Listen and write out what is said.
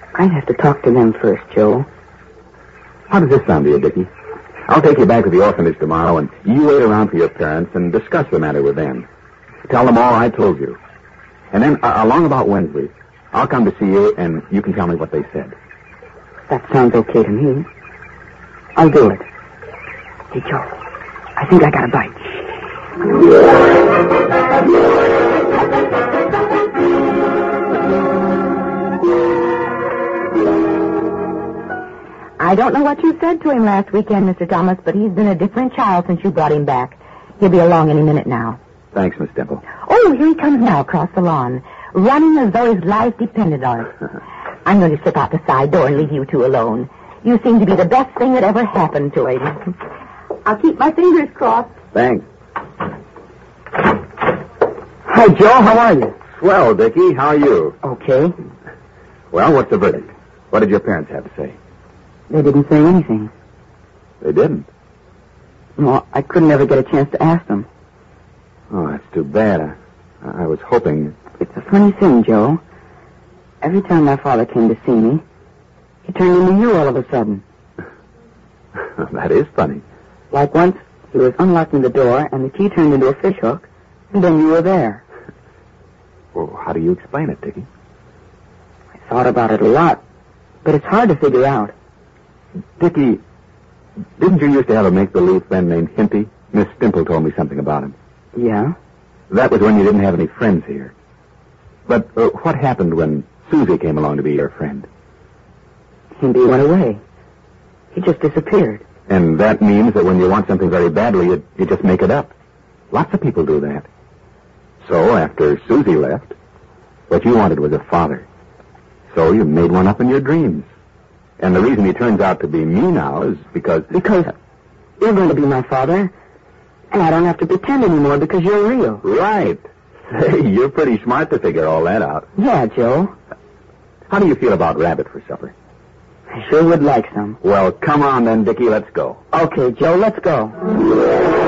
I'd have to talk to them first, Joe. How does this sound to you, Dickie? I'll take you back to the orphanage tomorrow, and you wait around for your parents and discuss the matter with them. Tell them all I told you. And then, along about Wednesday, I'll come to see you, and you can tell me what they said. That sounds okay to me. I'll do it. Hey, Joe, I think I got a bite. I don't know what you said to him last weekend, Mr. Thomas, but he's been a different child since you brought him back. He'll be along any minute now. Thanks, Miss Dimple. Oh, here he comes now across the lawn, running as though his life depended on it. I'm going to slip out the side door and leave you two alone. You seem to be the best thing that ever happened to him. I'll keep my fingers crossed. Thanks. Hi, Joe. How are you? Swell, Dickie. How are you? Okay. Well, what's the verdict? What did your parents have to say? They didn't say anything. They didn't. No, I couldn't ever get a chance to ask them. Oh, that's too bad. I was hoping... It's a funny thing, Joe. Every time my father came to see me, he turned into you all of a sudden. That is funny. Like once, he was unlocking the door, and the key turned into a fishhook, and then you were there. Well, how do you explain it, Dickie? I thought about it a lot, but it's hard to figure out. Dickie, didn't you used to have a make-believe friend named Hinty? Miss Stimple told me something about him. Yeah? That was when you didn't have any friends here. But what happened when Susie came along to be your friend? Hindy went away. He just disappeared. And that means that when you want something very badly, you just make it up. Lots of people do that. So, after Susie left, what you wanted was a father. So you made one up in your dreams. And the reason he turns out to be me now is because... Because you're going to be my father, and I don't have to pretend anymore because you're real. Right. Say, you're pretty smart to figure all that out. Yeah, Joe. How do you feel about rabbit for supper? I sure would like some. Well, come on then, Dickie, let's go. Okay, Joe, let's go.